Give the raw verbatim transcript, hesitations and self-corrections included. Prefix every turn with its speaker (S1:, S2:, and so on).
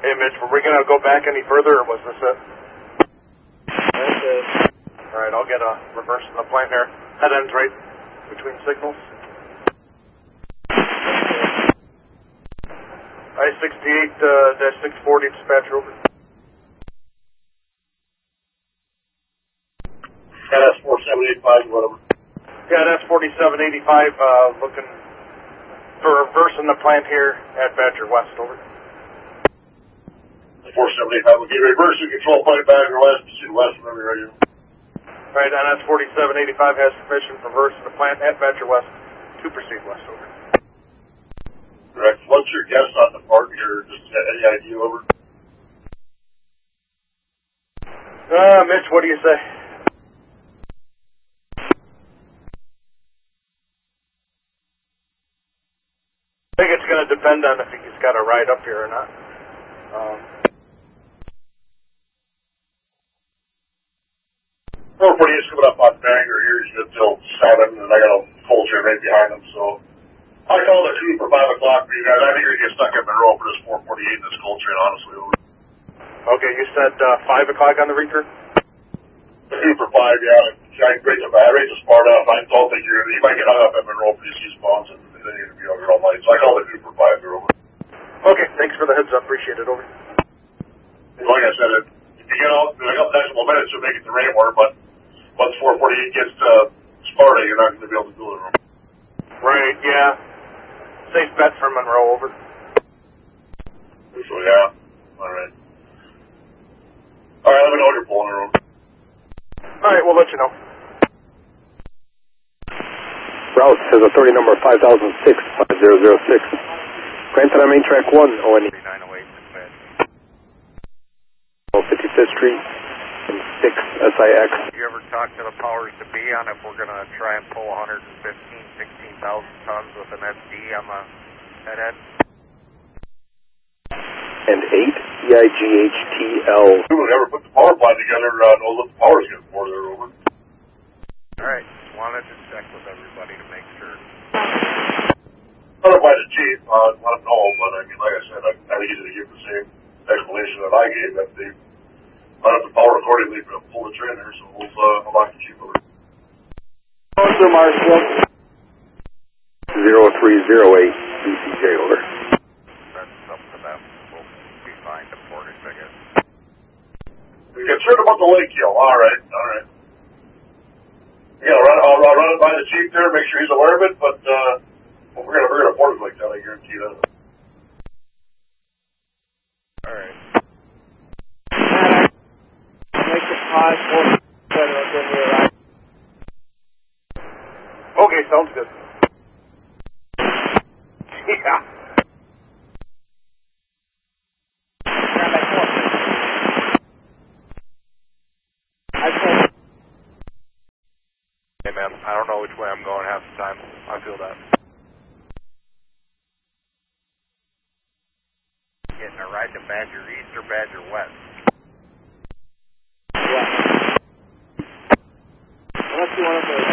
S1: Hey, Mitch, were we going to go back any further, or was this it?
S2: That's it.
S1: All right, I'll get a reverse in the plant here. Head ends right between signals. I sixty-eight dash six forty, dispatch over.
S3: Yeah, that's forty-seven eighty-five, whatever.
S1: Yeah, that's forty-seven eighty-five, uh, looking for reverse in the plant here at Badger West, over.
S3: forty-seven eighty-five, okay, reverse and control point Badger West, proceed west whenever you're ready.
S1: Right, and that's forty-seven eighty-five has permission for reverse in the plant at Badger West to proceed west, over.
S3: Correct. What's your guess on the part here? Just any idea, over?
S1: Uh, Mitch, what do you say? I think it's going to depend on if he's got a ride up here or not. Um,
S3: four forty-eight is coming up on Bangor here. He's good till seven, and I got a full train right behind him, so I called it two for five o'clock for you guys. I think you're going to get stuck in Monroe for this four forty-eight and this coal train, honestly. Over.
S1: Okay, you said uh, five o'clock on the reefer?
S3: two for five, yeah. I rate the, I rate the Sparta up. I don't think you're, you might get hung up at Monroe for these two spawns, and then you're going to be over all night. So I called it two for five here, over.
S1: Okay, thanks for the heads up. Appreciate it, over.
S3: Like I said, if you get all, a couple decimal minutes, you'll make it to Raymore, but once four forty-eight gets to Sparta, you're not going to be able to do it.
S1: Right, yeah. Safe bet for Monroe, over.
S3: So, yeah. All right. All right, let me know when you're pulling her over.
S1: All right, we'll let you know.
S4: Route has authority number five thousand six, five zero zero six. Granted on main track one, O N E.
S1: nine oh eight, dispatch.
S4: fifty-fifth Street and six S I X.
S5: You ever talk to the powers to be on if we're going to try and pull one hundred fifteen, sixteen thousand tons with an S D on the head end?
S4: And eight, E I G H T L.
S3: Who would ever put the power plant together uh, knows what the power's getting for there, over.
S5: All right, wanted to check with everybody to make sure.
S3: Not by the chief, uh, let him know, but I mean, like I said, I, I think he's going to give the same explanation that I gave, that they run up the power accordingly to pull the train there, so we'll, uh, I'll lock the chief over.
S2: Officer Marshall.
S4: zero three zero eight, B C J, over.
S5: That's up to them. We'll be fine to Portage, I guess.
S3: You're concerned about the lake hill, all right, all right. Yeah, run, I'll, I'll run it by the chief there, make sure he's aware of it, but, uh, well, we're going to, we're going to Portage like that, I guarantee that.
S5: All right.
S2: Make the pause for federal when we arrive.
S1: Okay, sounds good. Yeah.
S2: I told
S5: Hey, man, I don't know which way I'm going half the time. I feel that. Getting a ride to Badger East or Badger West?
S2: yeah. Unless you want to